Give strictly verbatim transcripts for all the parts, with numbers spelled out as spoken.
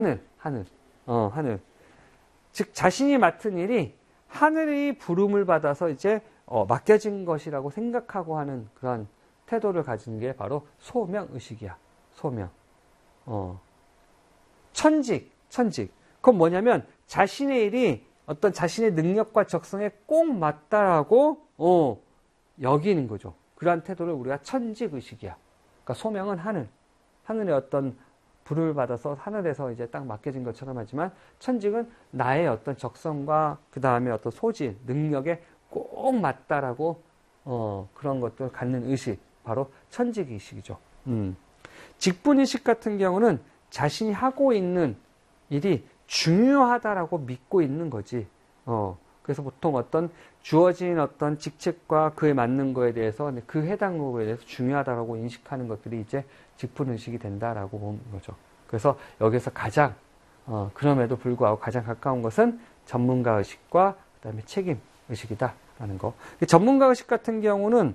하늘, 하늘, 어, 하늘. 즉, 자신이 맡은 일이 하늘의 부름을 받아서 이제, 어, 맡겨진 것이라고 생각하고 하는 그런 태도를 가지는 게 바로 소명의식이야. 소명. 어. 천직, 천직. 그건 뭐냐면, 자신의 일이 어떤 자신의 능력과 적성에 꼭 맞다라고, 어, 여기는 거죠. 그러한 태도를 우리가 천직의식이야. 그러니까 소명은 하늘. 하늘의 어떤 불을 받아서 하늘에서 이제 딱 맡겨진 것처럼 하지만 천직은 나의 어떤 적성과 그 다음에 어떤 소질, 능력에 꼭 맞다라고 어, 그런 것들을 갖는 의식, 바로 천직의식이죠. 음. 직분의식 같은 경우는 자신이 하고 있는 일이 중요하다라고 믿고 있는 거지. 어, 그래서 보통 어떤 주어진 어떤 직책과 그에 맞는 거에 대해서 그 해당 부분에 대해서 중요하다라고 인식하는 것들이 이제 직분의식이 된다라고 보는 거죠. 그래서 여기서 가장 어, 그럼에도 불구하고 가장 가까운 것은 전문가의식과 그다음에 책임의식이다라는 거. 전문가의식 같은 경우는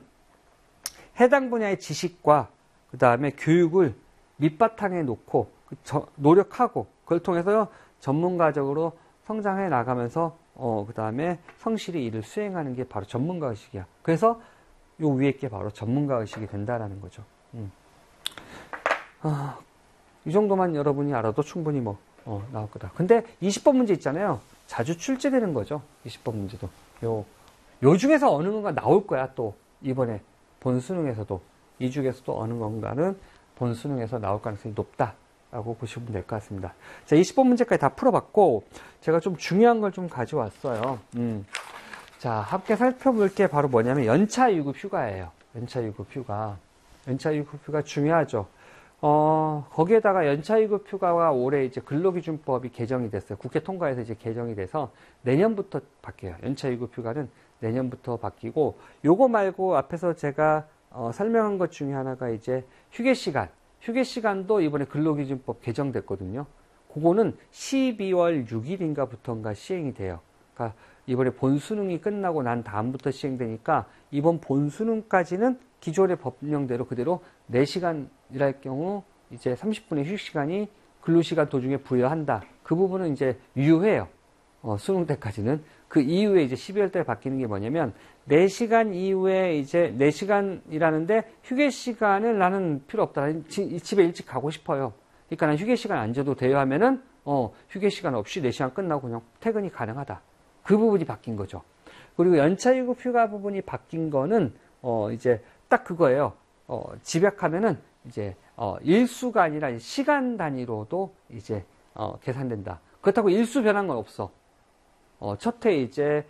해당 분야의 지식과 그다음에 교육을 밑바탕에 놓고 노력하고 그걸 통해서 전문가적으로 성장해 나가면서 어, 그 다음에 성실히 일을 수행하는 게 바로 전문가의식이야. 그래서 요 위에 게 바로 전문가의식이 된다라는 거죠. 음. 아, 이 정도만 여러분이 알아도 충분히 뭐, 어, 나올 거다. 근데 이십 번 문제 있잖아요. 자주 출제되는 거죠. 이십 번 문제도. 요, 요 중에서 어느 건가 나올 거야, 또. 이번에 본 수능에서도. 이 중에서도 어느 건가는 본 수능에서 나올 가능성이 높다. 라고 보시면 될 것 같습니다. 자, 이십 번 문제까지 다 풀어봤고, 제가 좀 중요한 걸 좀 가져왔어요. 음. 자, 함께 살펴볼 게 바로 뭐냐면, 연차 유급 휴가예요. 연차 유급 휴가. 연차 유급 휴가 중요하죠. 어, 거기에다가 연차 유급 휴가가 올해 이제 근로기준법이 개정이 됐어요. 국회 통과해서 이제 개정이 돼서 내년부터 바뀌어요. 연차 유급 휴가는 내년부터 바뀌고, 요거 말고 앞에서 제가 어, 설명한 것 중에 하나가 이제 휴게 시간. 휴게 시간도 이번에 근로기준법 개정됐거든요. 그거는 십이월 육일인가부터인가 시행이 돼요. 그러니까 이번에 본수능이 끝나고 난 다음부터 시행되니까 이번 본수능까지는 기존의 법령대로 그대로 네 시간 일할 경우 이제 삼십 분의 휴식 시간이 근로시간 도중에 부여한다. 그 부분은 이제 유효해요. 어, 수능 때까지는. 그 이후에 이제 십이월 달에 바뀌는 게 뭐냐면 네 시간 이후에 이제 네 시간이라는데 휴게 시간을 나는 필요 없다. 집에 일찍 가고 싶어요. 그러니까 난 휴게 시간 안 줘도 돼요 하면은 어, 휴게 시간 없이 네 시간 끝나고 그냥 퇴근이 가능하다. 그 부분이 바뀐 거죠. 그리고 연차 유급 휴가 부분이 바뀐 거는 어, 이제 딱 그거예요. 어, 집약하면은 이제 어, 일수가 아니라 시간 단위로도 이제 어, 계산된다. 그렇다고 일수 변한 건 없어. 어, 첫 해 이제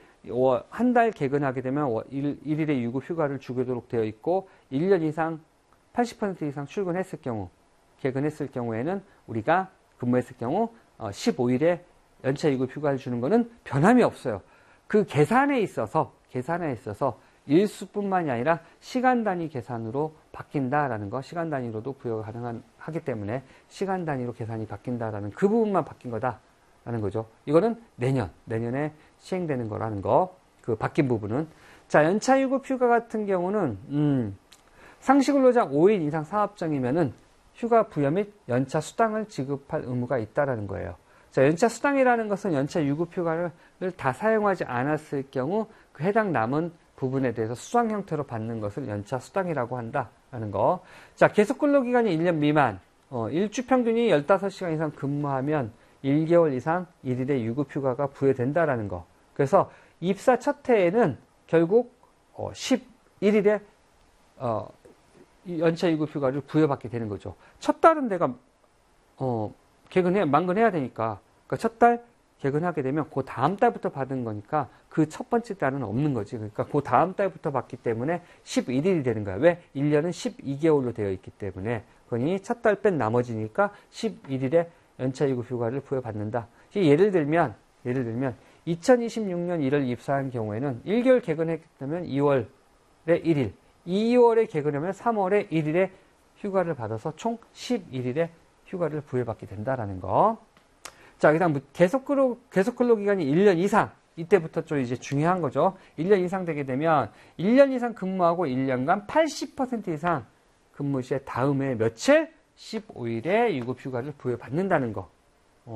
한 달 개근하게 되면 일, 일일의 유급 휴가를 주도록 되어 있고 일 년 이상 팔십 퍼센트 이상 출근했을 경우 개근했을 경우에는 우리가 근무했을 경우 어, 십오 일에 연차 유급 휴가를 주는 거는 변함이 없어요. 그 계산에 있어서 계산에 있어서 일수뿐만이 아니라 시간 단위 계산으로 바뀐다라는 거, 시간 단위로도 부여가 가능하기 때문에 시간 단위로 계산이 바뀐다라는 그 부분만 바뀐 거다. 라는 거죠. 이거는 내년, 내년에 시행되는 거라는 거, 그 바뀐 부분은. 자, 연차 유급 휴가 같은 경우는, 음, 상시 근로자 오 일 이상 사업장이면은 휴가 부여 및 연차 수당을 지급할 의무가 있다라는 거예요. 자, 연차 수당이라는 것은 연차 유급 휴가를 다 사용하지 않았을 경우 그 해당 남은 부분에 대해서 수당 형태로 받는 것을 연차 수당이라고 한다라는 거. 자, 계속 근로기간이 일 년 미만, 어, 일주 평균이 열다섯 시간 이상 근무하면 일 개월 이상 일 일의 유급 휴가가 부여된다라는 거. 그래서 입사 첫 해에는 결국 어, 십일 일에 어, 연차 유급 휴가를 부여받게 되는 거죠. 첫 달은 내가 어, 개근해 만근해야 되니까. 그러니까 첫 달 개근하게 되면 그 다음 달부터 받은 거니까 그 첫 번째 달은 없는 거지. 그러니까 그 다음 달부터 받기 때문에 십일 일이 되는 거야. 왜? 일 년은 십이 개월로 되어 있기 때문에. 그러니 첫 달 뺀 나머지니까 십일 일에 연차 유급 휴가를 부여받는다. 예를 들면, 예를 들면, 이천이십육 년 일월 입사한 경우에는 일 개월 개근했기 때문에 이월에 일 일, 이월에 개근하면 삼월에 일 일에 휴가를 받아서 총 십일 일의 휴가를 부여받게 된다라는 거. 자, 그 다음, 계속 근로, 계속 근로 기간이 일 년 이상. 이때부터 좀 이제 중요한 거죠. 일 년 이상 되게 되면 일 년 이상 근무하고 일 년간 팔십 퍼센트 이상 근무 시에 다음 해 며칠? 십오 일의 유급 휴가를 부여받는다는 거.